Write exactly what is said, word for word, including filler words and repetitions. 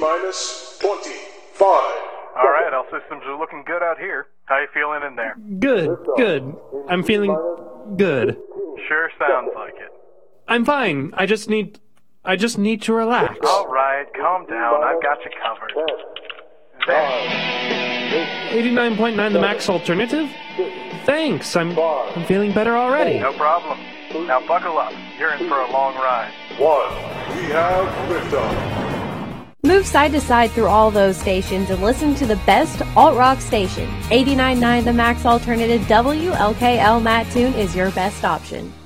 T-minus twenty-five. All right, all systems are looking good out here. How you feeling in there? Good, good. I'm feeling good. Sure sounds like it. I'm fine. I just need... I just need to relax. All right, calm down. I've got you covered. There. eighty-nine point nine the max alternative? Thanks. I'm, I'm feeling better already. No problem. Now buckle up. You're in for a long ride. One. We have liftoff. Move side to side through all those stations and listen to the best alt-rock station. eighty-nine point nine The Max Alternative W L K L Mattoon is your best option.